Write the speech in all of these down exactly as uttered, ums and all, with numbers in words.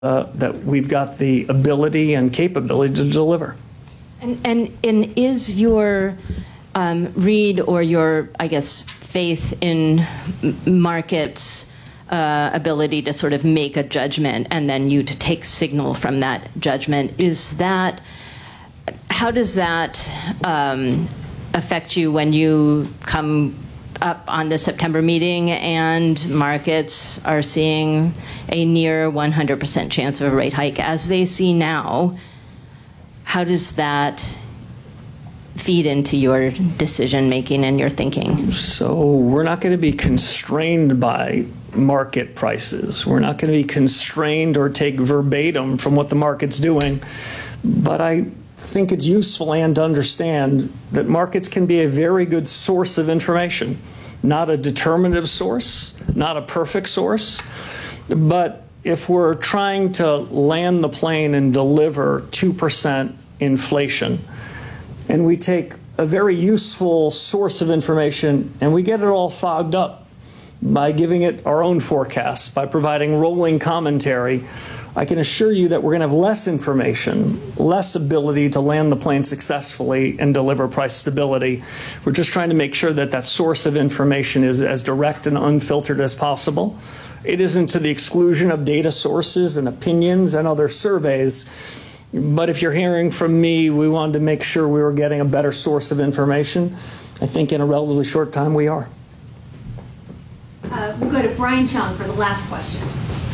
uh, that we've got the ability and capability to deliver. And, and, and is your um, read or your, I guess, faith in markets' uh, ability to sort of make a judgment and then you to take signal from that judgment, is that, how does that um, affect you when you come up on the September meeting and markets are seeing a near one hundred percent chance of a rate hike as they see now? How does that feed into your decision making and your thinking? So we're not going to be constrained by market prices. We're not going to be constrained or take verbatim from what the market's doing. But I think it's useful and to understand that markets can be a very good source of information, not a determinative source, not a perfect source. But if we're trying to land the plane and deliver two percent inflation, and we take a very useful source of information and we get it all fogged up by giving it our own forecasts, by providing rolling commentary, I can assure you that we're going to have less information, less ability to land the plane successfully and deliver price stability. We're just trying to make sure that that source of information is as direct and unfiltered as possible. It isn't to the exclusion of data sources and opinions and other surveys. But if you're hearing from me, we wanted to make sure we were getting a better source of information. I think in a relatively short time we are. Uh, we'll go to Brian Chung for the last question.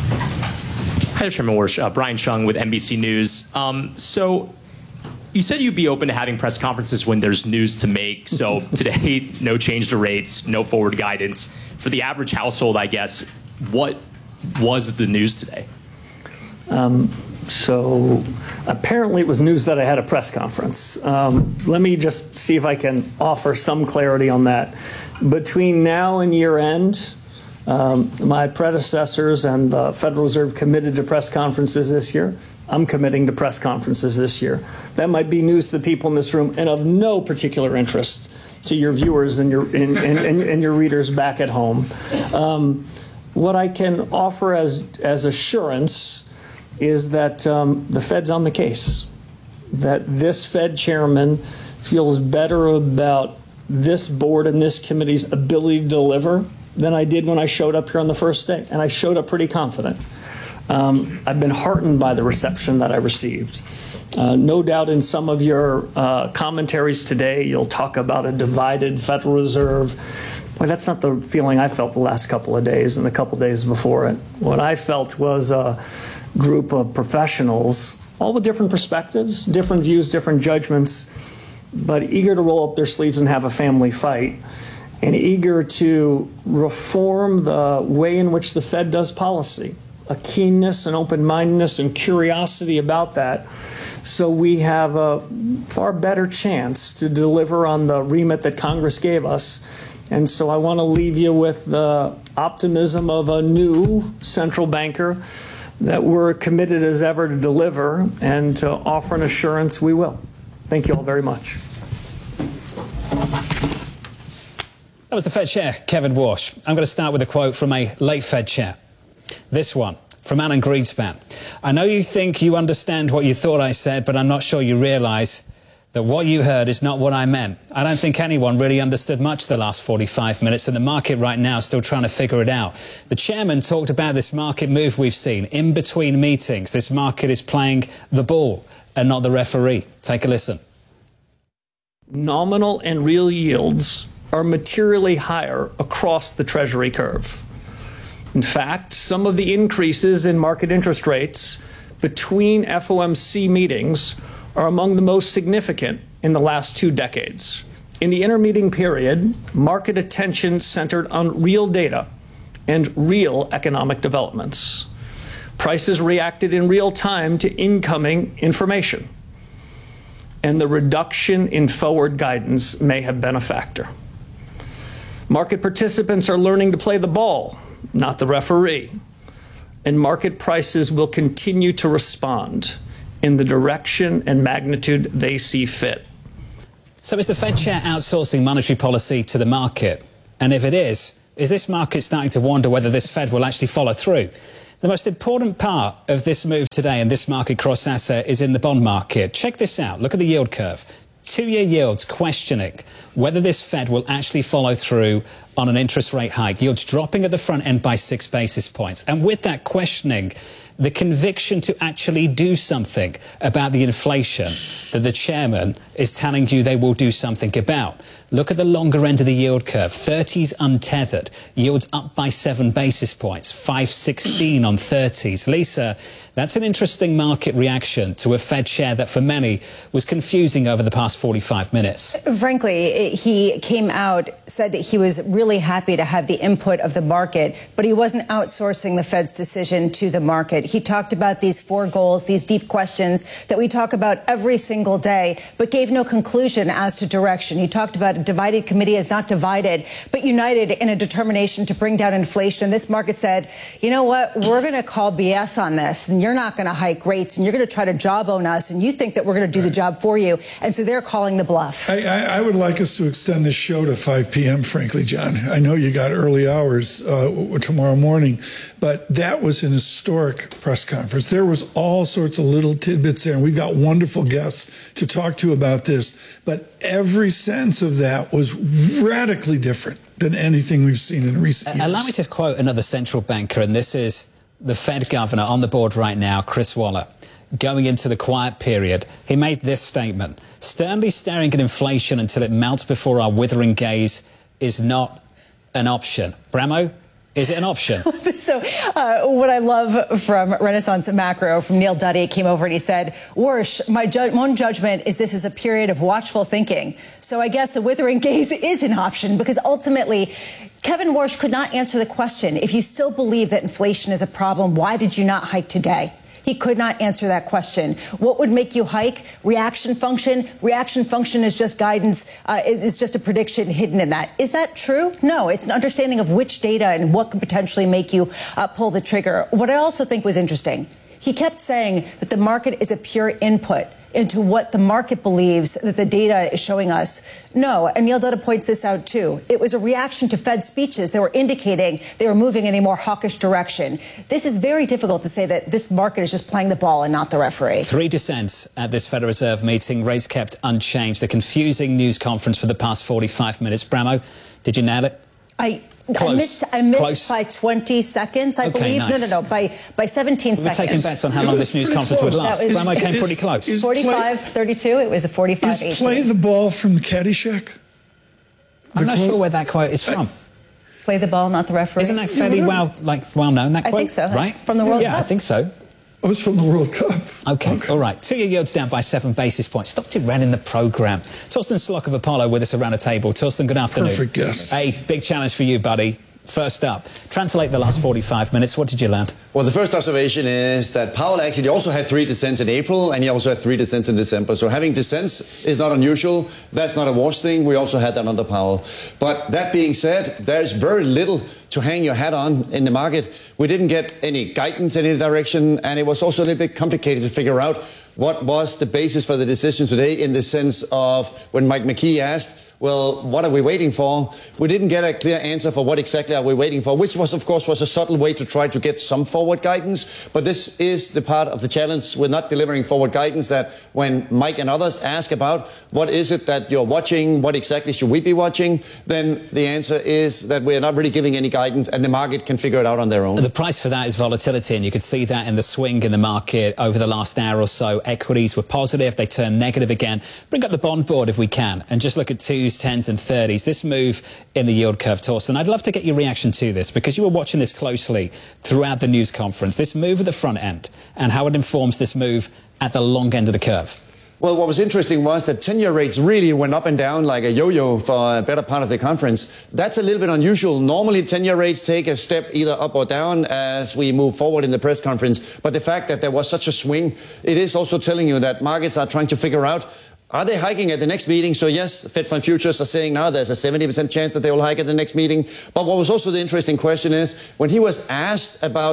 Hi, Chairman Warsh. Uh, Brian Chung with N B C News. Um, so you said you'd be open to having press conferences when there's news to make. So today, no change to rates, no forward guidance. For the average household, I guess, what was the news today? Um, so apparently it was news that I had a press conference. Um, let me just see if I can offer some clarity on that. Between now and year end, Um, my predecessors and the Federal Reserve committed to press conferences this year. I'm committing to press conferences this year. That might be news to the people in this room and of no particular interest to your viewers and your, and, and, and, and your readers back at home. Um, what I can offer as, as assurance is that um, the Fed's on the case, that this Fed chairman feels better about this board and this committee's ability to deliver than I did when I showed up here on the first day. And I showed up pretty confident. Um, I've been heartened by the reception that I received. Uh, no doubt in some of your uh, commentaries today, you'll talk about a divided Federal Reserve. Well, that's not the feeling I felt the last couple of days and the couple of days before it. What I felt was a group of professionals, all with different perspectives, different views, different judgments, but eager to roll up their sleeves and have a family fight, and eager to reform the way in which the Fed does policy, a keenness and open-mindedness and curiosity about that, so we have a far better chance to deliver on the remit that Congress gave us. And so I want to leave you with the optimism of a new central banker that we're committed as ever to deliver and to offer an assurance we will. Thank you all very much. That was the Fed Chair, Kevin Warsh. I'm going to start with a quote from a late Fed Chair. This one, from Alan Greenspan. I know you think you understand what you thought I said, but I'm not sure you realise that what you heard is not what I meant. I don't think anyone really understood much the last forty-five minutes, and the market right now is still trying to figure it out. The chairman talked about this market move we've seen in between meetings. This market is playing the ball and not the referee. Take a listen. Nominal and real yields are materially higher across the Treasury curve. In fact, some of the increases in market interest rates between F O M C meetings are among the most significant in the last two decades. In the intermeeting period, market attention centered on real data and real economic developments. Prices reacted in real time to incoming information, and the reduction in forward guidance may have been a factor. Market participants are learning to play the ball, not the referee, and market prices will continue to respond in the direction and magnitude they see fit. So is the Fed Chair outsourcing monetary policy to the market? And if it is, is this market starting to wonder whether this Fed will actually follow through? The most important part of this move today in this market cross-asset is in the bond market. Check this out. Look at the yield curve. Two-year yields questioning whether this Fed will actually follow through on an interest rate hike. Yields dropping at the front end by six basis points. And with that questioning, the conviction to actually do something about the inflation that the chairman is telling you they will do something about. Look at the longer end of the yield curve. thirties untethered. Yields up by seven basis points. five sixteen on thirties. Lisa, that's an interesting market reaction to a Fed chair that for many was confusing over the past forty-five minutes. Frankly, he came out, said that he was really happy to have the input of the market, but he wasn't outsourcing the Fed's decision to the market. He talked about these four goals, these deep questions that we talk about every single day, but gave no conclusion as to direction. He talked about a divided committee as not divided, but united in a determination to bring down inflation. And this market said, you know what, we're going to call B S on this, and you're not going to hike rates, and you're going to try to jawbone us, and you think that we're going to do the job for you. And so they're calling the bluff. I, I, I would like us to extend this show to five p m, frankly, John. I know you got early hours uh, tomorrow morning, but that was an historic press conference. There was all sorts of little tidbits there, and we've got wonderful guests to talk to about this. But every sense of that was radically different than anything we've seen in recent years. Allow me to quote another central banker, and this is the Fed governor on the board right now, Chris Waller. Going into the quiet period, he made this statement: sternly staring at inflation until it melts before our withering gaze is not an option. Bramo, is it an option? So uh, what I love from Renaissance Macro, from Neil Duddy, came over and he said, Warsh, my ju- own judgment is this is a period of watchful thinking. So I guess a withering gaze is an option, because ultimately Kevin Warsh could not answer the question. If you still believe that inflation is a problem, why did you not hike today? He could not answer that question. What would make you hike? Reaction function. Reaction function is just guidance, uh, is just a prediction hidden in that. Is that true? No, it's an understanding of which data and what could potentially make you uh, pull the trigger. What I also think was interesting, he kept saying that the market is a pure input into what the market believes that the data is showing us. No, and Neil Duddy points this out too. It was a reaction to Fed speeches that were indicating they were moving in a more hawkish direction. This is very difficult to say that this market is just playing the ball and not the referee. Three dissents at this Federal Reserve meeting, rates kept unchanged. The confusing news conference for the past forty-five minutes. Bramo, did you nail it? I... Close. I missed, I missed Close. by twenty seconds, I Okay, believe. nice. No, no, no, by, by seventeen We were seconds. taking bets on how It long was this news pretty conference would close. last. That was- Bramo came Is- pretty close. is- forty-five thirty-two, it was a forty-five Is play the ball from Caddyshack? I'm not quote- sure where that quote is from. Play the ball, not the referee. Isn't that fairly well, like, well known, that I quote? think so. That's Right? from the World yeah, Cup. I think so. It was from the World Cup. Okay, all right. Two-year yields down by seven basis points. Stopped it ran in the programme. Torsten Slok of Apollo with us around the table. Torsten, good afternoon. Perfect guest. Hey, big challenge for you, buddy. First up, translate the last forty-five minutes. What did you learn? Well, the first observation is that Powell actually also had three dissents in April, and he also had three dissents in December. So having dissents is not unusual. That's not a Walsh thing. We also had that under Powell. But that being said, there's very little to hang your hat on in the market. We didn't get any guidance in any direction, and it was also a little bit complicated to figure out what was the basis for the decision today, in the sense of when Mike McKee asked, well, what are we waiting for? We didn't get a clear answer for what exactly are we waiting for, which was, of course, was a subtle way to try to get some forward guidance. But this is the part of the challenge with not delivering forward guidance, that when Mike and others ask about what is it that you're watching, what exactly should we be watching, then the answer is that we're not really giving any guidance, and the market can figure it out on their own. The price for that is volatility, and you could see that in the swing in the market over the last hour or so. Equities were positive, they turned negative again. Bring up the bond board if we can, and just look at twos, tens and thirties. This move in the yield curve, Torsten, I'd love to get your reaction to this, because you were watching this closely throughout the news conference. This move at the front end, and how it informs this move at the long end of the curve. Well, what was interesting was that ten-year rates really went up and down like a yo-yo for a better part of the conference. That's a little bit unusual. Normally, ten-year rates take a step either up or down as we move forward in the press conference. But the fact that there was such a swing, it is also telling you that markets are trying to figure out, are they hiking at the next meeting? So yes, Fed Fund futures are saying now there's a seventy percent chance that they will hike at the next meeting. But what was also the interesting question is, when he was asked about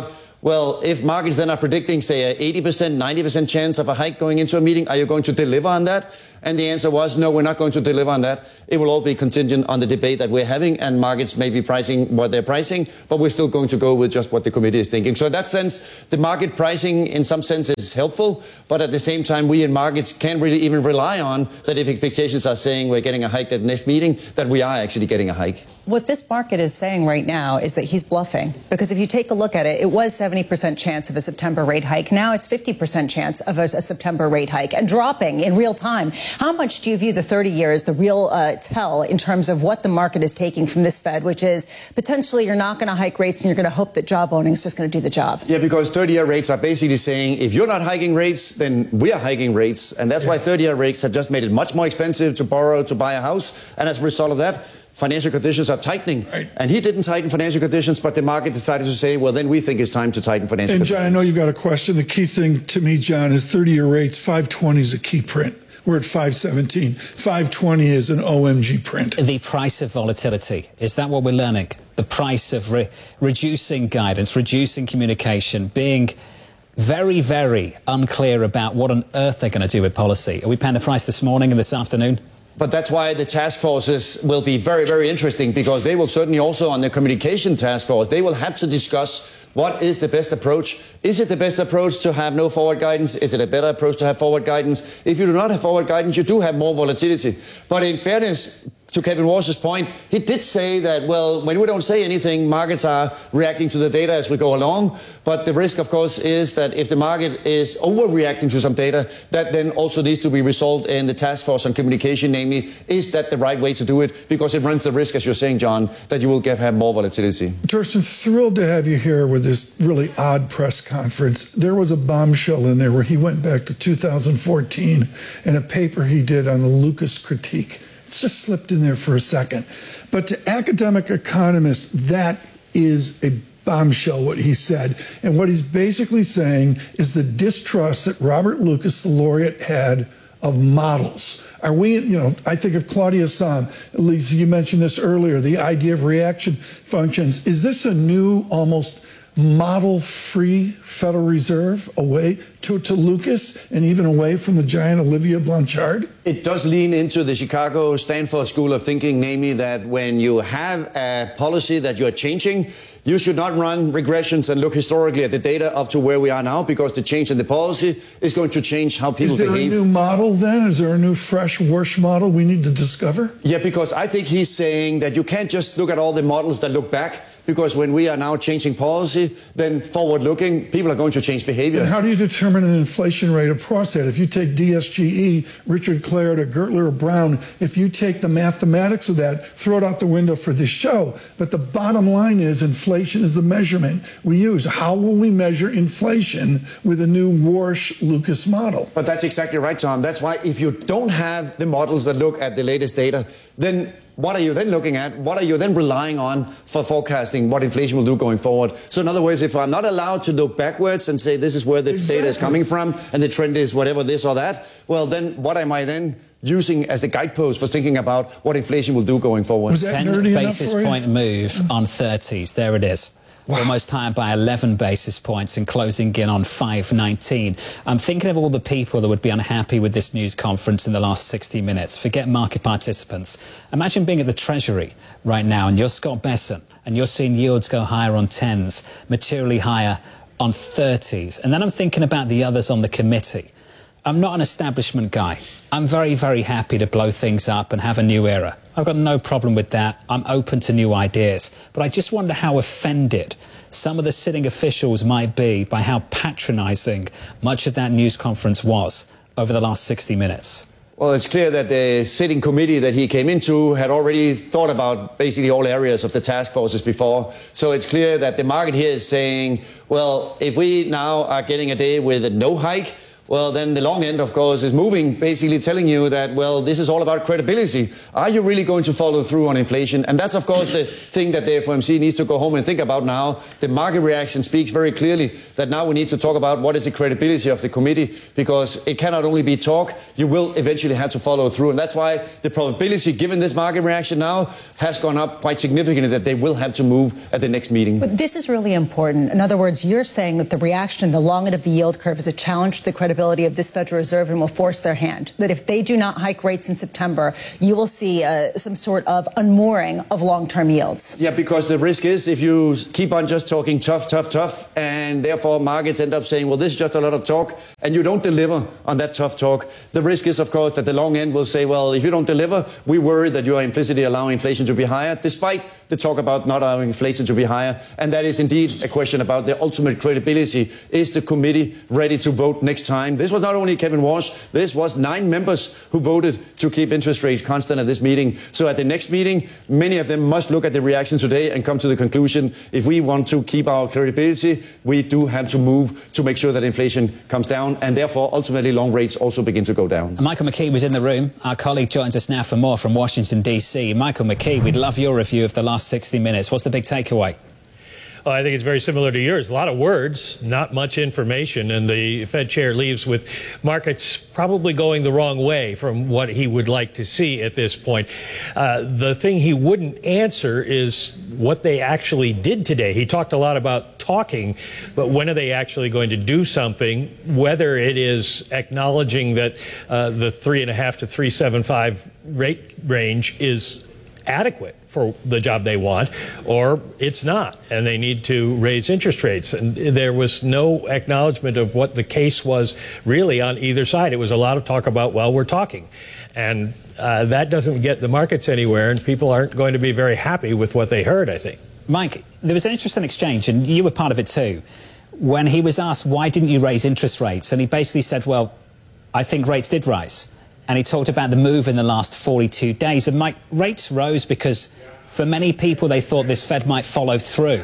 Well, if markets then are predicting, say, an eighty percent, ninety percent chance of a hike going into a meeting, are you going to deliver on that? And the answer was, no, we're not going to deliver on that. It will all be contingent on the debate that we're having, and markets may be pricing what they're pricing, but we're still going to go with just what the committee is thinking. So in that sense, the market pricing in some sense is helpful, but at the same time, we in markets can't really even rely on that if expectations are saying we're getting a hike at the next meeting, that we are actually getting a hike. What this market is saying right now is that he's bluffing, because if you take a look at it, it was seventy percent chance of a September rate hike. Now it's fifty percent chance of a, a September rate hike, and dropping in real time. How much do you view the thirty year as the real uh, tell in terms of what the market is taking from this Fed, which is potentially you're not going to hike rates and you're going to hope that job owning is just going to do the job? Yeah, because thirty year rates are basically saying if you're not hiking rates, then we are hiking rates. And that's yeah. why thirty year rates have just made it much more expensive to borrow, to buy a house. And as a result of that, financial conditions are tightening. Right. And he didn't tighten financial conditions, but the market decided to say, well, then we think it's time to tighten financial and conditions. John, I know you've got a question. The key thing to me, John, is thirty year rates. five twenty is a key print. We're at five seventeen. five twenty is an O M G print. The price of volatility, is that what we're learning? The price of re reducing guidance, reducing communication, being very, very unclear about what on earth they're going to do with policy. Are we paying the price this morning and this afternoon? But that's why the task forces will be very, very interesting, because they will certainly also, on the communication task force, they will have to discuss what is the best approach. Is it the best approach to have no forward guidance? Is it a better approach to have forward guidance? If you do not have forward guidance, you do have more volatility. But in fairness, to Kevin Walsh's point, he did say that, well, when we don't say anything, markets are reacting to the data as we go along. But the risk, of course, is that if the market is overreacting to some data, that then also needs to be resolved in the task force on communication, namely, is that the right way to do it? Because it runs the risk, as you're saying, John, that you will get, have more volatility. Torsten, thrilled to have you here with this really odd press conference. There was a bombshell in there where he went back to two thousand fourteen and a paper he did on the Lucas critique. It's just slipped in there for a second. But to academic economists, that is a bombshell, what he said. And what he's basically saying is the distrust that Robert Lucas, the laureate, had of models. Are we, you know, I think of Claudia Sahm, Lisa, you mentioned this earlier, the idea of reaction functions. Is this a new, almost model-free Federal Reserve away to, to Lucas and even away from the giant Olivia Blanchard? It does lean into the Chicago Stanford School of Thinking, namely that when you have a policy that you are changing, you should not run regressions and look historically at the data up to where we are now, because the change in the policy is going to change how people behave. Is there a new model then? Is there a new, fresh, worse model we need to discover? Yeah, because I think he's saying that you can't just look at all the models that look back, because when we are now changing policy, then forward-looking, people are going to change behavior. And how do you determine an inflation rate across that? If you take D S G E, Richard Clare to Gertler or Brown, if you take the mathematics of that, throw it out the window for this show. But the bottom line is inflation is the measurement we use. How will we measure inflation with a new Warsh-Lucas model? But that's exactly right, Tom. That's why if you don't have the models that look at the latest data, then what are you then looking at? What are you then relying on for forecasting what inflation will do going forward? So in other words, if I'm not allowed to look backwards and say this is where the exactly. data is coming from and the trend is whatever this or that, well, then what am I then using as the guidepost for thinking about what inflation will do going forward? Was that ten nerdy basis enough for point you? move on thirties. There it is. Wow. Almost higher by eleven basis points and closing in on five nineteen. I'm thinking of all the people that would be unhappy with this news conference in the last sixty minutes. Forget market participants. Imagine being at the Treasury right now and you're Scott Bessent and you're seeing yields go higher on tens, materially higher on thirties. And then I'm thinking about the others on the committee. I'm not an establishment guy. I'm very, very happy to blow things up and have a new era. I've got no problem with that. I'm open to new ideas. But I just wonder how offended some of the sitting officials might be by how patronizing much of that news conference was over the last sixty minutes. Well, it's clear that the sitting committee that he came into had already thought about basically all areas of the task forces before. So it's clear that the market here is saying, well, if we now are getting a day with a no hike, well, then the long end, of course, is moving, basically telling you that, well, this is all about credibility. Are you really going to follow through on inflation? And that's, of course, the thing that the F O M C needs to go home and think about now. The market reaction speaks very clearly that now we need to talk about what is the credibility of the committee, because it cannot only be talk, you will eventually have to follow through. And that's why the probability, given this market reaction now, has gone up quite significantly that they will have to move at the next meeting. But this is really important. In other words, you're saying that the reaction, the long end of the yield curve, is a challenge to the credibility of this Federal Reserve and will force their hand. That if they do not hike rates in September, you will see uh, some sort of unmooring of long-term yields. Yeah, because the risk is if you keep on just talking tough, tough, tough, and therefore markets end up saying, well, this is just a lot of talk, and you don't deliver on that tough talk, the risk is, of course, that the long end will say, well, if you don't deliver, we worry that you are implicitly allowing inflation to be higher, despite the talk about not allowing inflation to be higher. And that is indeed a question about the ultimate credibility. Is the committee ready to vote next time? This was not only Kevin Walsh, this was nine members who voted to keep interest rates constant at this meeting. So at the next meeting, many of them must look at the reaction today and come to the conclusion, if we want to keep our credibility, we do have to move to make sure that inflation comes down, and therefore ultimately long rates also begin to go down. Michael McKee was in the room. Our colleague joins us now for more from Washington, D C. Michael McKee, we'd love your review of the last sixty minutes. What's the big takeaway? Well, I think it's very similar to yours. A lot of words, not much information, and the Fed chair leaves with markets probably going the wrong way from what he would like to see at this point. Uh, the thing he wouldn't answer is what they actually did today. He talked a lot about talking, but when are they actually going to do something? Whether it is acknowledging that uh, the three and a half to three seven five rate range is adequate for the job they want, or it's not, and they need to raise interest rates. And there was no acknowledgement of what the case was really on either side. It was a lot of talk about, well, we're talking. And uh, that doesn't get the markets anywhere, and people aren't going to be very happy with what they heard, I think. Mike, there was an interesting exchange, and you were part of it too, when he was asked, why didn't you raise interest rates? And he basically said, well, I think rates did rise. And he talked about the move in the last forty-two days. And Mike, rates rose because for many people, they thought this Fed might follow through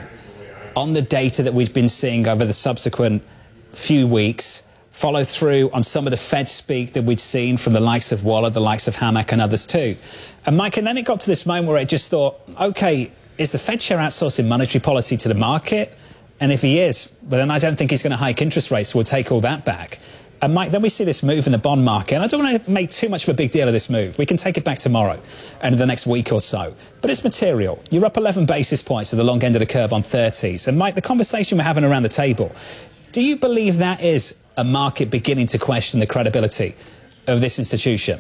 on the data that we've been seeing over the subsequent few weeks, follow through on some of the Fed speak that we'd seen from the likes of Waller, the likes of Hammack and others too. And Mike, and then it got to this moment where I just thought, OK, is the Fed chair outsourcing monetary policy to the market? And if he is, well, then I don't think he's going to hike interest rates, so we'll take all that back. And Mike, then we see this move in the bond market, and I don't want to make too much of a big deal of this move. We can take it back tomorrow and in the next week or so. But it's material. You're up eleven basis points at the long end of the curve on thirties. And Mike, the conversation we're having around the table, do you believe that is a market beginning to question the credibility of this institution?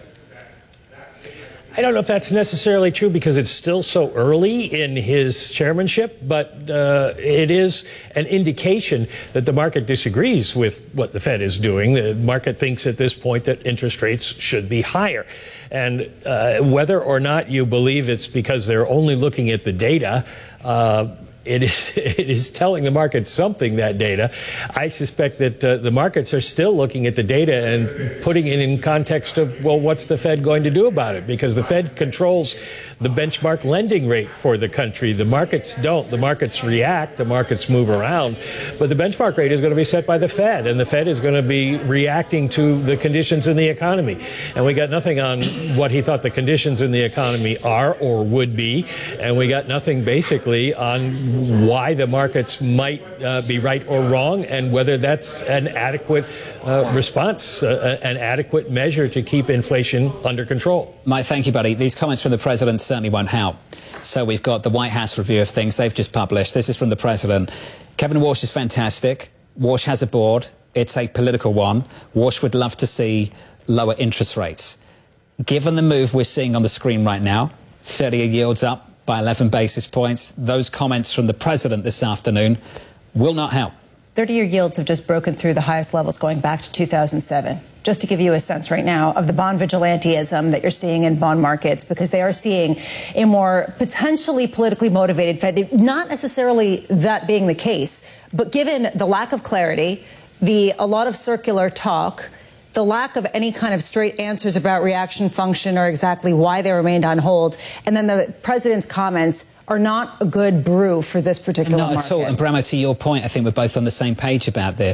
I don't know if that's necessarily true because it's still so early in his chairmanship, but uh, it is an indication that the market disagrees with what the Fed is doing. The market thinks at this point that interest rates should be higher. And uh, whether or not you believe it's because they're only looking at the data, uh, It is, it is telling the market something, that data. I suspect that uh, the markets are still looking at the data and putting it in context of, well, what's the Fed going to do about it? Because the Fed controls the benchmark lending rate for the country. The markets don't. The markets react. The markets move around. But the benchmark rate is going to be set by the Fed, and the Fed is going to be reacting to the conditions in the economy. And we got nothing on what he thought the conditions in the economy are or would be, and we got nothing basically on why the markets might uh, be right or wrong, and whether that's an adequate uh, response, uh, an adequate measure to keep inflation under control. Mike, thank you, buddy. These comments from the president certainly won't help. So we've got the White House review of things they've just published. This is from the president. Kevin Walsh is fantastic. Walsh has a board. It's a political one. Walsh would love to see lower interest rates. Given the move we're seeing on the screen right now, thirty-year yields up by eleven basis points, those comments from the president this afternoon will not help. thirty-year yields have just broken through the highest levels going back to two thousand seven. Just to give you a sense right now of the bond vigilantism that you're seeing in bond markets, because they are seeing a more potentially politically motivated Fed, not necessarily that being the case, but given the lack of clarity, the a lot of circular talk, the lack of any kind of straight answers about reaction function or exactly why they remained on hold, and then the president's comments are not a good brew for this particular Not market. at all. And Bramo, to your point, I think we're both on the same page about this.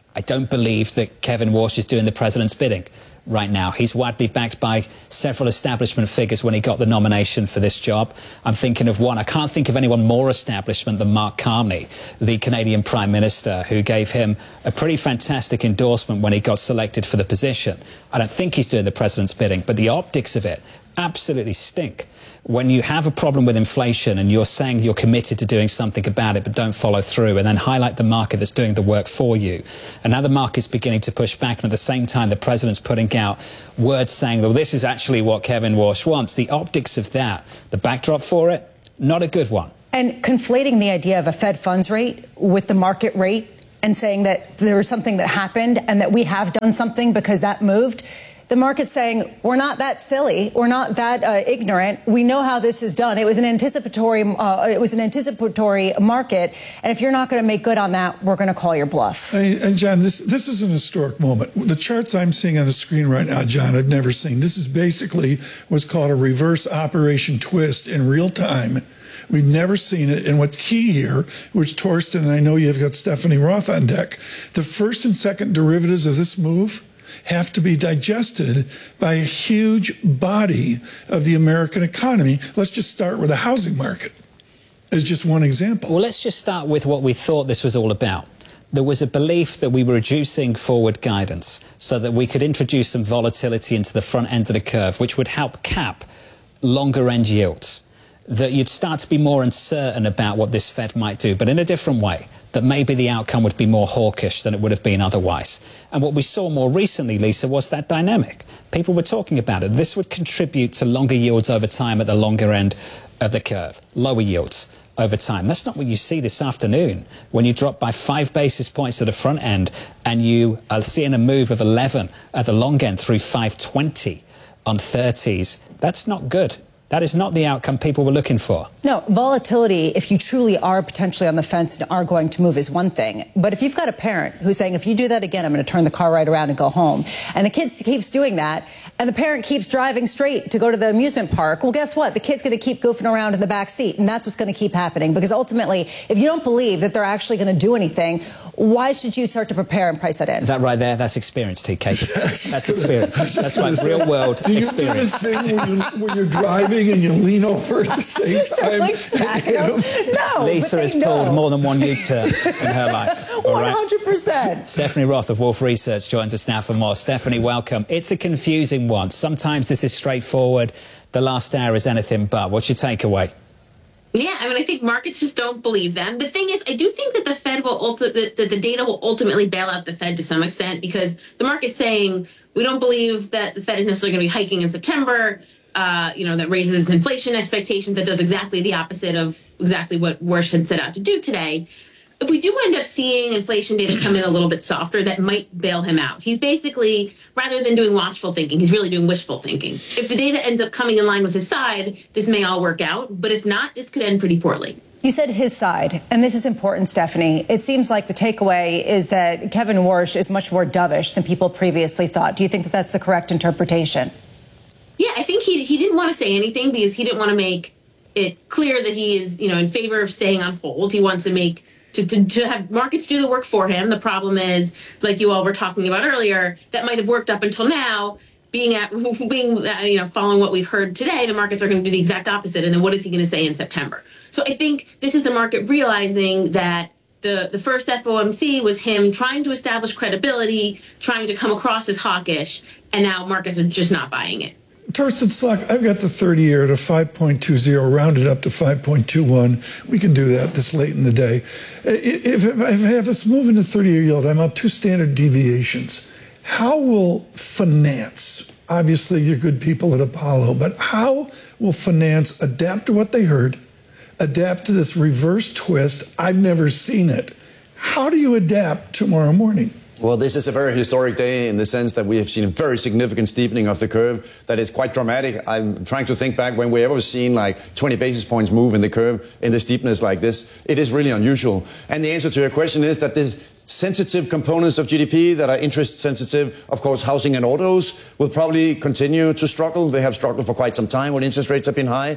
I don't believe that Kevin Walsh is doing the president's bidding right now. He's widely backed by several establishment figures when he got the nomination for this job. I'm thinking of one. I can't think of anyone more establishment than Mark Carney, the Canadian Prime Minister, who gave him a pretty fantastic endorsement when he got selected for the position. I don't think he's doing the president's bidding, but the optics of it absolutely stink. When you have a problem with inflation and you're saying you're committed to doing something about it but don't follow through, and then highlight the market that's doing the work for you, and now the market's beginning to push back, and at the same time the president's putting out words saying, well, this is actually what Kevin Walsh wants, the optics of that, the backdrop for it, not a good one. And conflating the idea of a Fed funds rate with the market rate and saying that there was something that happened and that we have done something because that moved. The market's saying, we're not that silly, we're not that uh, ignorant, we know how this is done. It was an anticipatory, uh, it was an anticipatory market, and if you're not going to make good on that, we're going to call your bluff. Hey, and John, this this is an historic moment. The charts I'm seeing on the screen right now, John, I've never seen. This is basically what's called a reverse operation twist in real time. We've never seen it. And what's key here, which Torsten, and I know you've got Stephanie Roth on deck, the first and second derivatives of this move have to be digested by a huge body of the American economy. Let's just start with the housing market as just one example. Well, let's just start with what we thought this was all about. There was a belief that we were reducing forward guidance so that we could introduce some volatility into the front end of the curve, which would help cap longer end yields. That you'd start to be more uncertain about what this Fed might do, but in a different way, that maybe the outcome would be more hawkish than it would have been otherwise. And what we saw more recently, Lisa, was that dynamic. People were talking about it. This would contribute to longer yields over time at the longer end of the curve, lower yields over time. That's not what you see this afternoon when you drop by five basis points at the front end and you are seeing a move of eleven at the long end through five twenty on thirties. That's not good. That is not the outcome people were looking for. No, volatility, if you truly are potentially on the fence and are going to move, is one thing. But if you've got a parent who's saying, if you do that again, I'm going to turn the car right around and go home, and the kid keeps doing that, and the parent keeps driving straight to go to the amusement park, well, guess what? The kid's going to keep goofing around in the back seat, and that's what's going to keep happening. Because ultimately, if you don't believe that they're actually going to do anything, why should you start to prepare and price that in? That right there, that's experience, T K. That's experience. That's like real world do you experience. Do this thing when, you, when you're driving and you lean over at the same time? Like Zach, no, Lisa has know. pulled more than one U-turn in her life. one hundred percent. Stephanie Roth of Wolf Research joins us now for more. Stephanie, welcome. It's a confusing one. Sometimes this is straightforward. The last hour is anything but. What's your takeaway? Yeah, I mean, I think markets just don't believe them. The thing is, I do think that the Fed will ulti- that the, the data will ultimately bail out the Fed to some extent, because the market's saying we don't believe that the Fed is necessarily going to be hiking in September. Uh, you know, that raises inflation expectations. That does exactly the opposite of exactly what Warsh had set out to do today. If we do end up seeing inflation data come in a little bit softer, that might bail him out. He's basically, rather than doing watchful thinking, he's really doing wishful thinking. If the data ends up coming in line with his side, this may all work out. But if not, this could end pretty poorly. You said his side, and this is important, Stephanie. It seems like the takeaway is that Kevin Warsh is much more dovish than people previously thought. Do you think that that's the correct interpretation? Yeah, I think he he didn't want to say anything because he didn't want to make it clear that he is, you know, in favor of staying on hold. He wants to make To, to, to have markets do the work for him. The problem is, like you all were talking about earlier, that might have worked up until now. Being at, being you know, following what we've heard today, the markets are going to do the exact opposite. And then what is he going to say in September? So I think this is the market realizing that the, the first F O M C was him trying to establish credibility, trying to come across as hawkish, and now markets are just not buying it. Torsten Slok, I've got the thirty-year at a five point two zero, rounded up to five point two one. We can do that this late in the day. If, if I have this move into thirty-year yield, I'm up two standard deviations. How will finance, obviously you're good people at Apollo, but how will finance adapt to what they heard, adapt to this reverse twist? I've never seen it. How do you adapt tomorrow morning? Well, this is a very historic day in the sense that we have seen a very significant steepening of the curve that is quite dramatic. I'm trying to think back when we ever seen like twenty basis points move in the curve in the steepness like this. It is really unusual. And the answer to your question is that the sensitive components of G D P that are interest sensitive, of course, housing and autos, will probably continue to struggle. They have struggled for quite some time when interest rates have been high.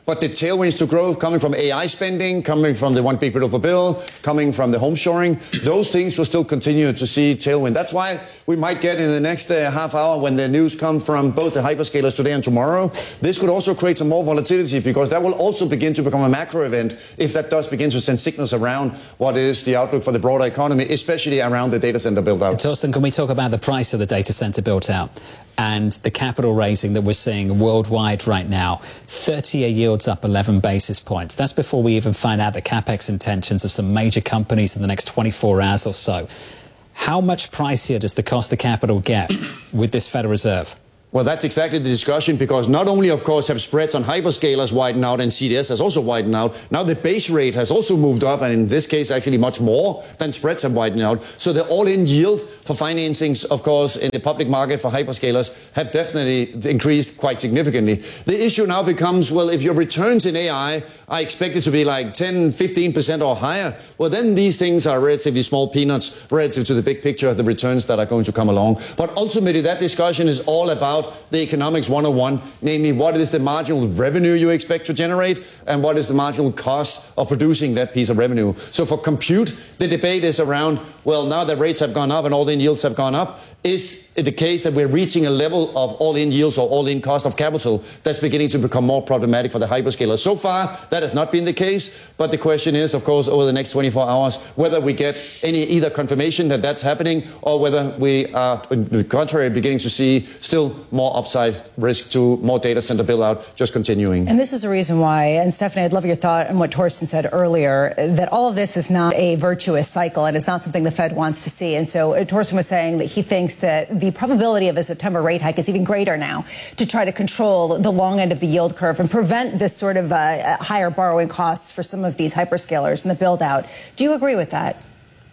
But the tailwinds to growth coming from A I spending, coming from the one big beautiful bill, coming from the home shoring, those things will still continue to see tailwind. That's why we might get in the next uh, half hour when the news come from both the hyperscalers today and tomorrow. This could also create some more volatility because that will also begin to become a macro event if that does begin to send signals around what is the outlook for the broader economy, especially around the data center build out. Torsten, can we talk about the price of the data center built out and the capital raising that we're seeing worldwide right now? thirty-year yields up eleven basis points. That's before we even find out the capex intentions of some major companies in the next twenty-four hours or so. How much pricier does the cost of capital get with this Federal Reserve? Well, that's exactly the discussion, because not only, of course, have spreads on hyperscalers widened out and C D S has also widened out, now the base rate has also moved up, and in this case, actually much more than spreads have widened out. So the all-in yield for financings, of course, in the public market for hyperscalers have definitely increased quite significantly. The issue now becomes, well, if your returns in A I are expected to be like ten, fifteen percent or higher, well, then these things are relatively small peanuts relative to the big picture of the returns that are going to come along. But ultimately, that discussion is all about the economics one oh one, namely what is the marginal revenue you expect to generate and what is the marginal cost of producing that piece of revenue. So for compute, the debate is around, well, now that rates have gone up and all-in yields have gone up, is it the case that we're reaching a level of all-in yields or all-in cost of capital that's beginning to become more problematic for the hyperscalers? So far, that has not been the case, but the question is, of course, over the next twenty-four hours, whether we get any either confirmation that that's happening or whether we are, on the contrary, beginning to see still more upside risk to more data center build-out just continuing. And this is the reason why, and Stephanie, I'd love your thought on what Torsten said earlier, that all of this is not a virtuous cycle and it's not something the Fed wants to see. And so uh, Torsten was saying that he thinks that the probability of a September rate hike is even greater now to try to control the long end of the yield curve and prevent this sort of uh, higher borrowing costs for some of these hyperscalers and the build-out. Do you agree with that?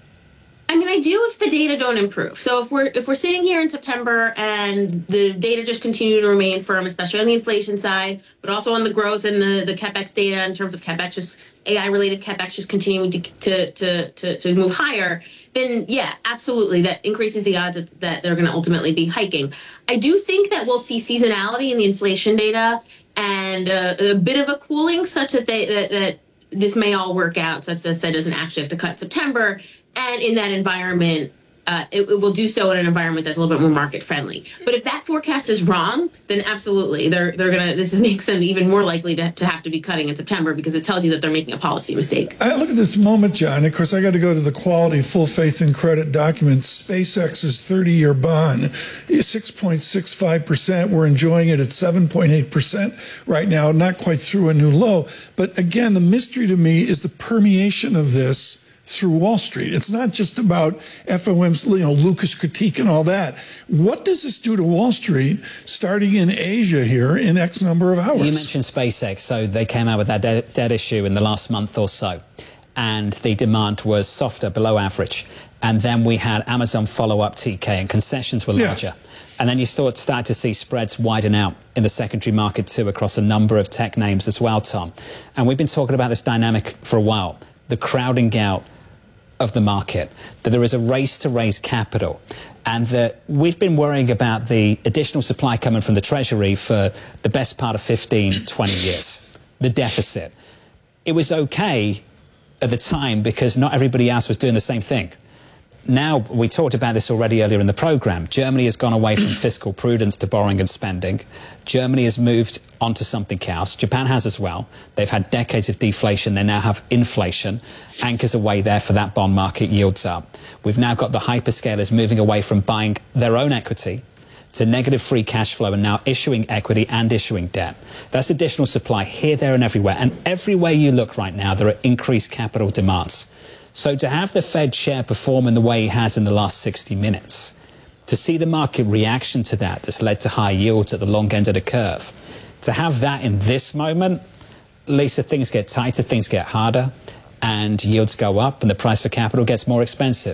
I mean, I do if the data don't improve. So if we're if we're sitting here in September and the data just continue to remain firm, especially on the inflation side, but also on the growth and the, the CapEx data in terms of CapEx, just A I-related CapEx just continuing to, to, to, to, to move higher, then yeah, absolutely, that increases the odds that, that they're going to ultimately be hiking. I do think that we'll see seasonality in the inflation data and a, a bit of a cooling such that they that, that this may all work out such that the Fed doesn't actually have to cut in September. And in that environment, uh, it, it will do so in an environment that's a little bit more market friendly. But if that forecast is wrong, then absolutely, they're they're gonna. This is, makes them even more likely to, to have to be cutting in September because it tells you that they're making a policy mistake. I look at this moment, John. Of course, I got to go to the quality, full faith and credit documents. SpaceX's thirty-year bond is six point six five percent. We're enjoying it at seven point eight percent right now, not quite through a new low. But again, the mystery to me is the permeation of this through Wall Street. It's not just about F O M's, you know, Lucas critique and all that. What does this do to Wall Street starting in Asia here in X number of hours? You mentioned SpaceX, so they came out with that de- debt issue in the last month or so, and the demand was softer, below average. And then we had Amazon follow up T K, and concessions were larger. Yeah. And then you start, start to see spreads widen out in the secondary market too across a number of tech names as well, Tom. And we've been talking about this dynamic for a while, the crowding out of the market, that there is a race to raise capital, and that we've been worrying about the additional supply coming from the Treasury for the best part of fifteen, twenty years. The deficit. It was okay at the time because not everybody else was doing the same thing. Now, we talked about this already earlier in the programme. Germany has gone away from fiscal prudence to borrowing and spending. Germany has moved onto something else. Japan has as well. They've had decades of deflation. They now have inflation. Anchors away there for that bond market, yields up. We've now got the hyperscalers moving away from buying their own equity to negative free cash flow and now issuing equity and issuing debt. That's additional supply here, there and everywhere. And everywhere you look right now, there are increased capital demands. So to have the Fed chair perform in the way he has in the last sixty minutes, to see the market reaction to that that's led to high yields at the long end of the curve, to have that in this moment, Lisa, things get tighter, things get harder, and yields go up and the price for capital gets more expensive.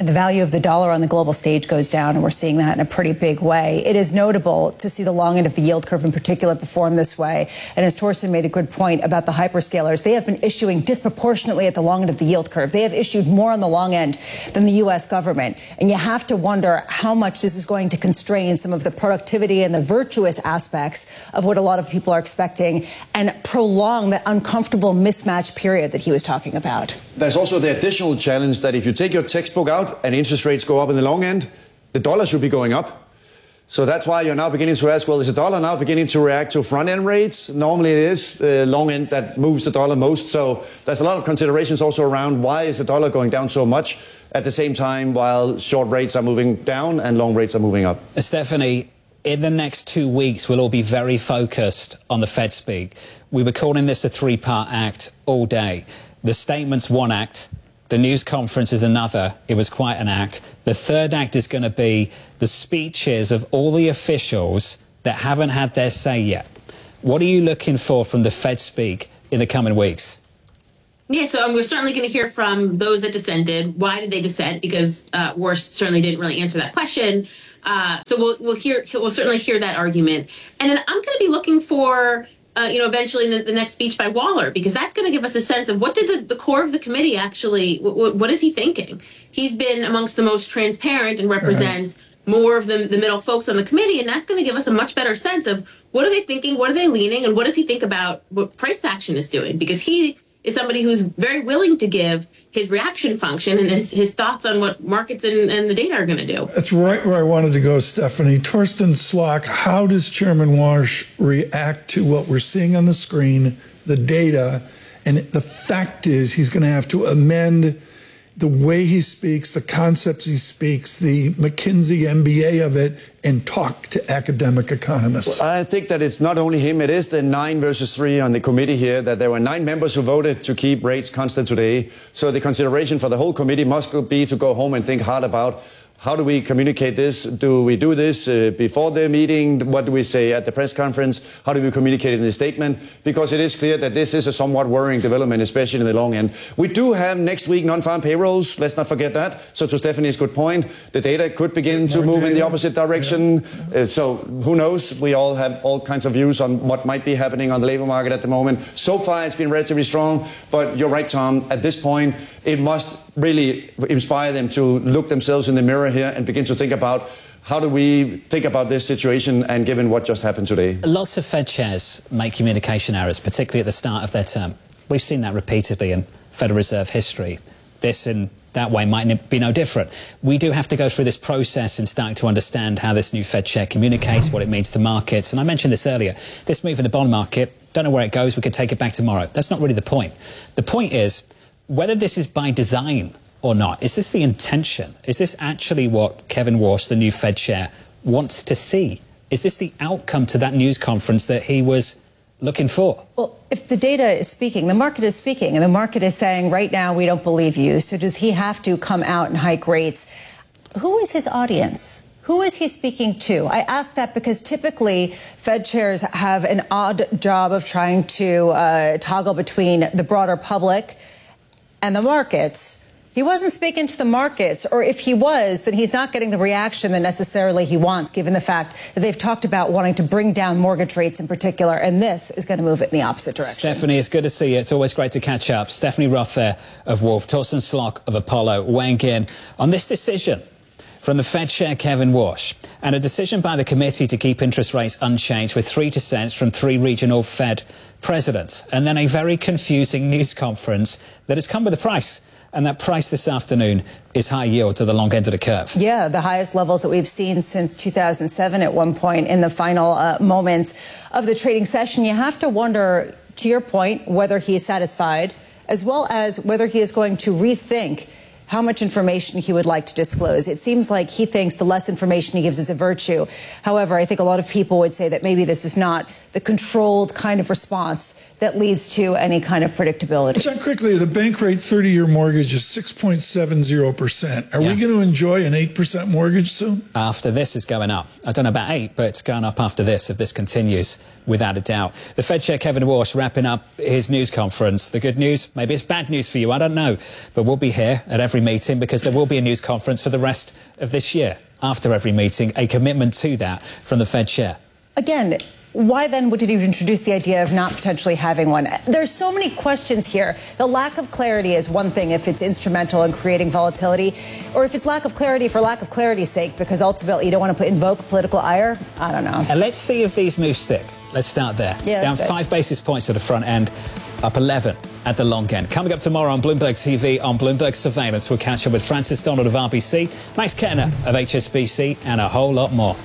And the value of the dollar on the global stage goes down, and we're seeing that in a pretty big way. It is notable to see the long end of the yield curve in particular perform this way. And as Torsten made a good point about the hyperscalers, they have been issuing disproportionately at the long end of the yield curve. They have issued more on the long end than the U S government. And you have to wonder how much this is going to constrain some of the productivity and the virtuous aspects of what a lot of people are expecting and prolong that uncomfortable mismatch period that he was talking about. There's also the additional challenge that if you take your textbook out and interest rates go up in the long end, the dollar should be going up. So that's why you're now beginning to ask, well, is the dollar now beginning to react to front-end rates? Normally it is uh, long end that moves the dollar most. So there's a lot of considerations also around why is the dollar going down so much at the same time while short rates are moving down and long rates are moving up. Stephanie, in the next two weeks, we'll all be very focused on the Fed speak. We were calling this a three-part act all day. The statement's one act. The news conference is another. It was quite an act. The third act is going to be the speeches of all the officials that haven't had their say yet. What are you looking for from the Fed speak in the coming weeks? Yeah, so um, we're certainly going to hear from those that dissented. Why did they dissent? Because uh, Warsh certainly didn't really answer that question. Uh, so we'll we'll hear we'll certainly hear that argument, and then I'm going to be looking for. Uh, you know, eventually in the, the next speech by Waller, because that's going to give us a sense of what did the, the core of the committee actually, what, what is he thinking? He's been amongst the most transparent and represents right. more of the, the middle folks on the committee, and that's going to give us a much better sense of what are they thinking, what are they leaning, and what does he think about what price action is doing? Because he is somebody who's very willing to give his reaction function and his, his thoughts on what markets and, and the data are going to do. That's right where I wanted to go, Stephanie. Torsten Slok, how does Chairman Warsh react to what we're seeing on the screen, the data, and the fact is he's going to have to amend the way he speaks, the concepts he speaks, the McKinsey M B A of it, and talk to academic economists. Well, I think that it's not only him, it is the nine versus three on the committee here, that there were nine members who voted to keep rates constant today. So the consideration for the whole committee must be to go home and think hard about how do we communicate this? Do we do this uh, before the meeting? What do we say at the press conference? How do we communicate it in the statement? Because it is clear that this is a somewhat worrying development, especially in the long end. We do have next week non-farm payrolls. Let's not forget that. So to Stephanie's good point, the data could begin to move in the opposite direction. Yeah. Uh, so who knows? We all have all kinds of views on what might be happening on the labor market at the moment. So far, it's been relatively strong. But you're right, Tom. At this point, it must really inspire them to look themselves in the mirror here and begin to think about how do we think about this situation and given what just happened today. Lots of Fed chairs make communication errors, particularly at the start of their term. We've seen that repeatedly in Federal Reserve history. This in that way might be no different. We do have to go through this process and start to understand how this new Fed chair communicates, what it means to markets. And I mentioned this earlier, this move in the bond market, don't know where it goes, we could take it back tomorrow. That's not really the point. The point is, whether this is by design or not, is this the intention? Is this actually what Kevin Warsh, the new Fed chair, wants to see? Is this the outcome to that news conference that he was looking for? Well, if the data is speaking, the market is speaking, and the market is saying right now we don't believe you, so does he have to come out and hike rates? Who is his audience? Who is he speaking to? I ask that because typically Fed chairs have an odd job of trying to uh, toggle between the broader public and the markets. He wasn't speaking to the markets, or if he was, then he's not getting the reaction that necessarily he wants, given the fact that they've talked about wanting to bring down mortgage rates in particular, and this is going to move it in the opposite direction. Stephanie, it's good to see you. It's always great to catch up. Stephanie Roth there of Wolf, Torsten Slok of Apollo, weighing in on this decision from the Fed chair Kevin Warsh, and a decision by the committee to keep interest rates unchanged with three dissents from three regional Fed presidents, and then a very confusing news conference that has come with a price. And that price this afternoon is high yield to the long end of the curve. Yeah, the highest levels that we've seen since two thousand seven at one point in the final uh, moments of the trading session. You have to wonder, to your point, whether he is satisfied, as well as whether he is going to rethink how much information he would like to disclose. It seems like he thinks the less information he gives is a virtue. However, I think a lot of people would say that maybe this is not the controlled kind of response that leads to any kind of predictability. John, quickly, the bank rate thirty-year mortgage is six point seven zero percent. Are yeah. we going to enjoy an eight percent mortgage soon? After this is going up. I don't know about eight, but it's going up after this if this continues, without a doubt. The Fed chair Kevin Warsh wrapping up his news conference. The good news, maybe it's bad news for you, I don't know. But we'll be here at every meeting because there will be a news conference for the rest of this year. After every meeting, a commitment to that from the Fed chair. Again, why then would it even introduce the idea of not potentially having one? There's so many questions here. The lack of clarity is one thing if it's instrumental in creating volatility, or if it's lack of clarity for lack of clarity's sake, because ultimately you don't want to put, invoke political ire. I don't know. And let's see if these moves stick. Let's start there. Yeah, Down good. five basis points at the front end, up eleven at the long end. Coming up tomorrow on Bloomberg T V on Bloomberg Surveillance, we'll catch up with Francis Donald of R B C, Max Kettner of H S B C, and a whole lot more.